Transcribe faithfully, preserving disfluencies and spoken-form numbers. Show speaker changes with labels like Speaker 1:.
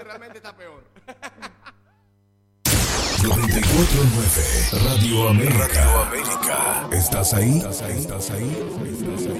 Speaker 1: donde realmente está peor.
Speaker 2: noventa y cuatro punto nueve Radio América. Radio América. ¿Estás ahí? ¿Estás ahí? ¿Estás ahí? ¿Estás ahí?